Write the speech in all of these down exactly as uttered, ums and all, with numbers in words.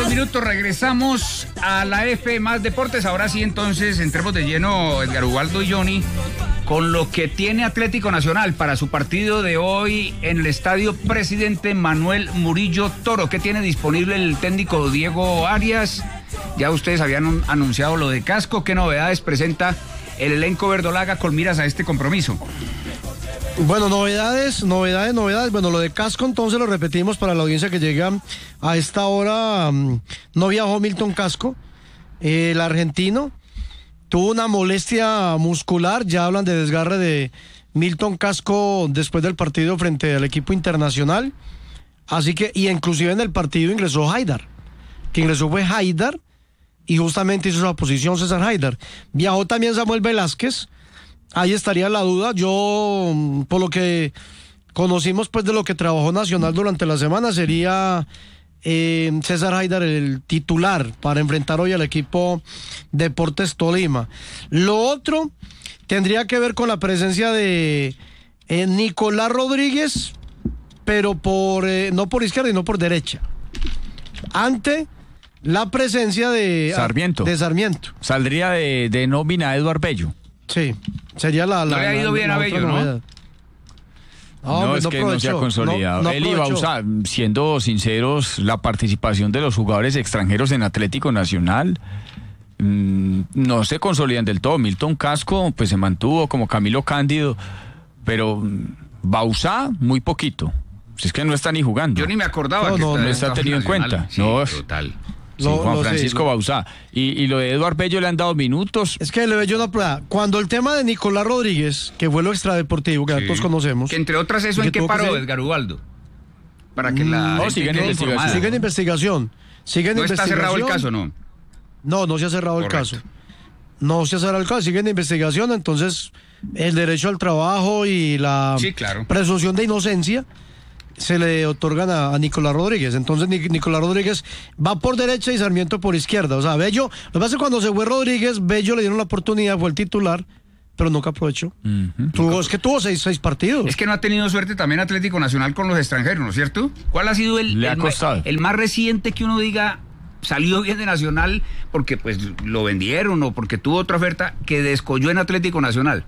minutos, regresamos a la F más Deportes. Ahora sí, entonces, entremos de lleno, Edgar Ubaldo y Johnny, con lo que tiene Atlético Nacional para su partido de hoy en el Estadio Presidente Manuel Murillo Toro. ¿Qué tiene disponible el técnico Diego Arias? Ya ustedes habían anunciado lo de Casco. ¿Qué novedades presenta el elenco verdolaga con miras a este compromiso? Bueno, novedades, novedades, novedades. Bueno, lo de Casco entonces lo repetimos para la audiencia que llega a esta hora. No viajó Milton Casco, eh, el argentino. Tuvo una molestia muscular, ya hablan de desgarre de Milton Casco después del partido frente al equipo internacional. Así que, y inclusive en el partido ingresó Haidar. Que ingresó fue Haidar y justamente hizo esa posición César Haidar. Viajó también Samuel Velázquez. Ahí estaría la duda. Yo, por lo que conocimos pues de lo que trabajó Nacional durante la semana, sería eh, César Haidar el titular para enfrentar hoy al equipo Deportes Tolima. Lo otro tendría que ver con la presencia de eh, Nicolás Rodríguez, pero por eh, no por izquierda y no por derecha. Ante la presencia de Sarmiento. De Sarmiento. Saldría de, de nómina Eduardo Bello. Sí, sería la... la no le ha ido la, bien la a Bello, ¿no? No, no, es no que no se ha consolidado. No, no Él iba a usar, siendo sinceros, la participación de los jugadores extranjeros en Atlético Nacional mmm, no se consolidan del todo. Milton Casco pues se mantuvo como Camilo Cándido, pero Bauzá muy poquito. Es que no está ni jugando. Yo ni me acordaba no, que no, está, no está tenido en cuenta. Sí, no, total. Sí, Lo, Juan lo Francisco sé, Bauzá. Y, y lo de Eduardo Bello le han dado minutos. Es que le veo yo una prueba. Cuando el tema de Nicolás Rodríguez, que fue lo extradeportivo, que sí, todos conocemos. Que entre otras eso, ¿en qué paró, que... Edgar Ubaldo? Para que la... No, sigue en investigación. Sigue en investigación. Sigue en ¿No investigación. está cerrado el caso, no? No, no se ha cerrado Correcto. el caso. No se ha cerrado el caso, sigue en investigación, entonces el derecho al trabajo y la sí, claro. presunción de inocencia se le otorgan a, a Nicolás Rodríguez. Entonces Nic- Nicolás Rodríguez va por derecha y Sarmiento por izquierda. O sea, Bello, lo que pasa es que cuando se fue Rodríguez, Bello le dieron la oportunidad, fue el titular, pero nunca aprovechó. Uh-huh. Tuvo, nunca... Es que tuvo seis, seis partidos. Es que no ha tenido suerte también Atlético Nacional con los extranjeros, ¿no es cierto? ¿Cuál ha sido el, le ha el, costado. el más reciente que uno diga salió bien de Nacional porque pues lo vendieron o porque tuvo otra oferta que descolló en Atlético Nacional?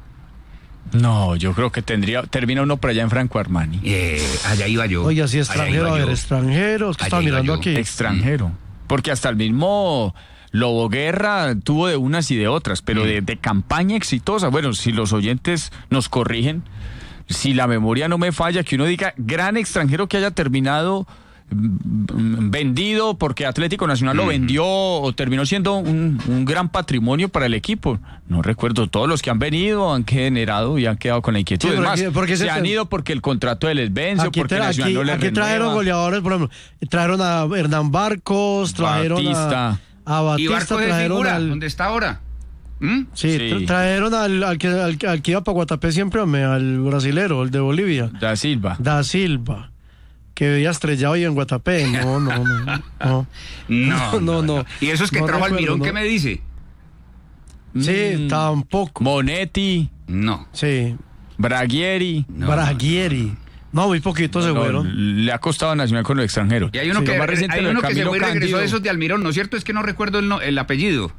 No, yo creo que tendría, termina uno por allá en Franco Armani. Eh, allá iba yo. Oye, sí, extranjero, a ver, extranjero, es que estaba mirando aquí. Extranjero. Porque hasta el mismo Lobo Guerra tuvo de unas y de otras, pero mm. de, de campaña exitosa. Bueno, si los oyentes nos corrigen, si la memoria no me falla, que uno diga gran extranjero que haya terminado vendido porque Atlético Nacional lo vendió o terminó siendo un, un gran patrimonio para el equipo. No recuerdo, todos los que han venido han generado y han quedado con la inquietud. Sí, porque, más, porque se, se han ido porque el contrato de les vence o porque tra- Nacional aquí, no les aquí trajeron renueva. goleadores, por ejemplo, trajeron a Hernán Barcos, trajeron Batista. a, a Batista, y Barcos trajeron de figura, al... ¿dónde está ahora? ¿Mm? Sí, sí. Tra- trajeron al, al, que, al, al que iba para Guatapé siempre, al brasilero, el de Bolivia. Da Silva. Da Silva. Que había estrellado ahí en Guatapé. No, no, no. No, no, no, no, no. ¿Y eso es que no trajo recuerdo, Almirón? no. ¿Qué me dice? Sí, mm. tampoco. Monetti. No. Sí. Braguieri. No, Braguieri. No, muy poquitos no, se fueron. No, le ha costado a Nacional con los extranjeros. Y hay uno sí, que, hay uno que se fue y regresó Cándido. de esos de Almirón, ¿no es cierto? Es que no recuerdo el, no, el apellido.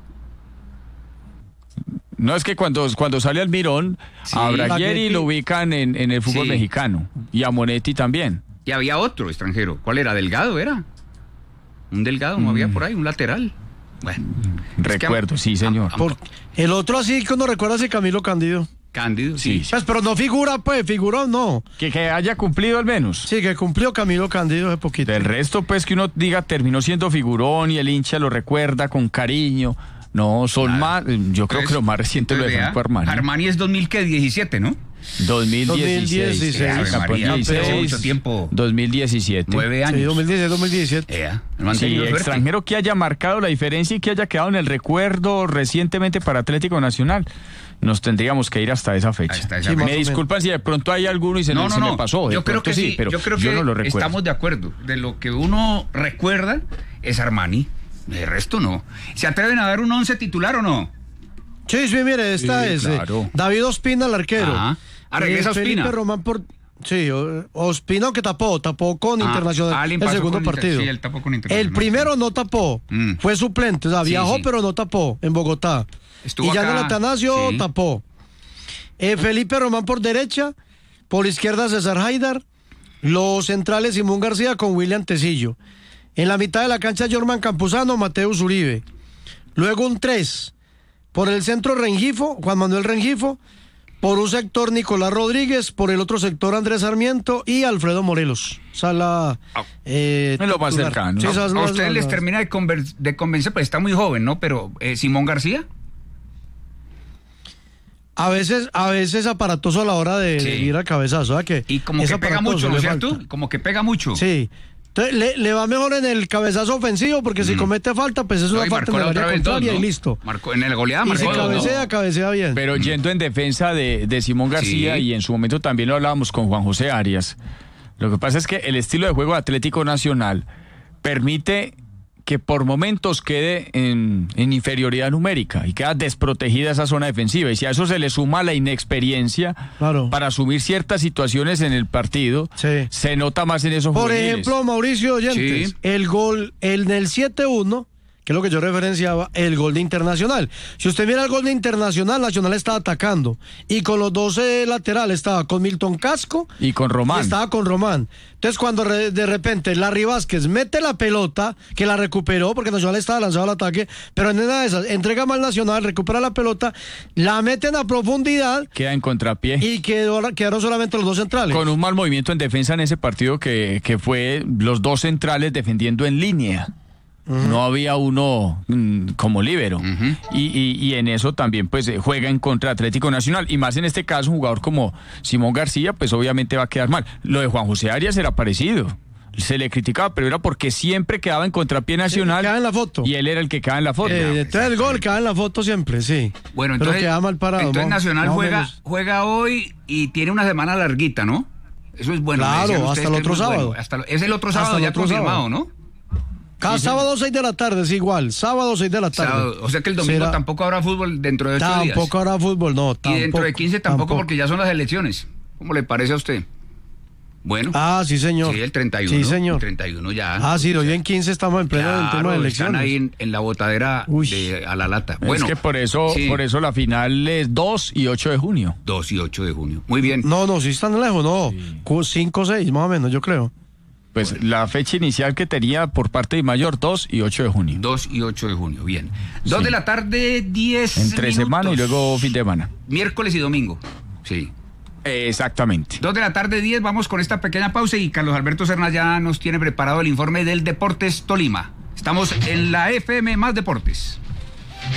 No, es que cuando, cuando sale Almirón, sí, a Braguieri lo ubican en, en el fútbol sí. mexicano. Y a Monetti también. Y había otro extranjero. ¿Cuál era? ¿Delgado era? Un Delgado, no mm. había por ahí, un lateral. Bueno. Recuerdo, es que, sí, señor. A, a, por, el otro así que uno recuerda es Camilo Cándido. Cándido, sí. sí. Pues, pero no figura, pues, figuró, no. Que, que haya cumplido al menos. Sí, que cumplió Camilo Cándido hace poquito. Del resto, pues, que uno diga, terminó siendo figurón y el hincha lo recuerda con cariño. No, son Nada. más, yo creo pues, que lo más reciente lo de Franco Armani. Armani es dos mil diecisiete, ¿no? dos mil dieciséis. Mucho tiempo. dos mil diecisiete. Nueve años. Sí, dos mil diecisiete, dos mil diecisiete. Yeah, sí, extranjero que haya marcado la diferencia y que haya quedado en el recuerdo recientemente para Atlético Nacional. Nos tendríamos que ir hasta esa fecha. Hasta esa sí, fecha. Me disculpan si de pronto hay alguno y se, no, no, se no, me no. pasó. Yo creo que sí, pero yo creo que yo no lo recuerdo. Estamos de acuerdo. De lo que uno recuerda es Armani. De resto no. ¿Se atreven a dar un once titular o no? Sí, sí, mire, esta sí, es claro. eh, David Ospina, el arquero. Ah, regresa eh, Ospina. Felipe Román por... Sí, Ospina que tapó, tapó con ah, Internacional ah, el segundo partido. Inter... Sí, él tapó con Internacional. El primero no tapó, mm. fue suplente, o sea, viajó sí, sí. pero no tapó en Bogotá. Estuvo y ya en el Atanasio sí. tapó. Eh, Felipe Román por derecha, por izquierda César Haidar, los centrales Simón García con William Tecillo. En la mitad de la cancha Jorman Campuzano, Mateus Uribe. Luego un tres, por el centro Rengifo, Juan Manuel Rengifo. Por un sector Nicolás Rodríguez, por el otro sector Andrés Sarmiento y Alfredo Morelos. Sala eh, es lo más cercano. Sí, ¿no? A ustedes las, les termina de, conver- de convencer, pues está muy joven, ¿no? Pero eh, Simón García. A veces, a veces aparatoso a la hora de, sí. de ir al cabezazo. ¿Verdad? Que y como que pega mucho, ¿no es cierto? Como que pega mucho. Sí. Entonces, le, le va mejor en el cabezazo ofensivo, porque mm. si comete falta, pues es una no, falta en el área contraria dos, ¿no? y listo. Marcó en el goleada, marcó y si cabecea, no. cabecea bien. Pero yendo en defensa de, de Simón García, sí. y en su momento también lo hablábamos con Juan José Arias, lo que pasa es que el estilo de juego de Atlético Nacional permite que por momentos quede en, en inferioridad numérica y queda desprotegida esa zona defensiva. Y si a eso se le suma la inexperiencia claro. para asumir ciertas situaciones en el partido, sí. se nota más en esos Por juveniles. ejemplo, Mauricio Oyentes, sí. el gol el del siete uno, que es lo que yo referenciaba, el gol de Internacional. Si usted mira el gol de Internacional, Nacional estaba atacando y con los doce laterales estaba con Milton Casco y con Román. Y estaba con Román. Entonces cuando re, de repente Larry Vázquez mete la pelota, que la recuperó porque Nacional estaba lanzado al ataque, pero en una de esas entrega mal Nacional, recupera la pelota, la meten a profundidad, queda en contrapié y quedó, quedaron solamente los dos centrales. Con un mal movimiento en defensa en ese partido que, que fue los dos centrales defendiendo en línea. Uh-huh. No había uno mmm, como líbero. Uh-huh. y, y, y en eso también pues juega en contra de Atlético Nacional. Y más en este caso, un jugador como Simón García, pues obviamente va a quedar mal. Lo de Juan José Arias era parecido. Se le criticaba, pero era porque siempre quedaba en contrapié Nacional. Quedaba en la foto. Y él era el que quedaba en la foto. Eh, detrás del gol quedaba en la foto siempre, sí. Bueno, entonces, pero quedaba mal parado. Entonces ¿no? Nacional juega, juega hoy y tiene una semana larguita, ¿no? Eso es bueno. Claro, hasta el otro sábado. Bueno. Hasta lo, es el otro sábado ya confirmado, sábado. ¿no? Cada sí, sábado seis de la tarde es igual, sábado seis de la tarde. Sábado, o sea que el domingo Será... tampoco habrá fútbol dentro de ocho tampoco días. Tampoco habrá fútbol, no. Tampoco, y dentro de quince tampoco, tampoco porque ya son las elecciones. ¿Cómo le parece a usted? Bueno. Ah, sí, señor. Sí, el treinta y uno. Sí, señor. El treinta y uno ya. Ah, sí, hoy en quince estamos en pleno claro, del tema de elecciones. Están ahí en, en la botadera de, a la lata. Bueno, es que por eso, sí. por eso la final es dos y ocho de junio. dos y ocho de junio. Muy bien. No, no, sí están lejos, no. cinco o seis más o menos, yo creo. Pues bueno. La fecha inicial que tenía por parte de Mayor, dos y ocho de junio. dos y ocho de junio, bien. dos sí. de la tarde, diez Entre minutos. semana y luego fin de semana. Miércoles y domingo, sí. Exactamente. dos de la tarde, diez, vamos con esta pequeña pausa y Carlos Alberto Serna ya nos tiene preparado el informe del Deportes Tolima. Estamos en la F M Más Deportes.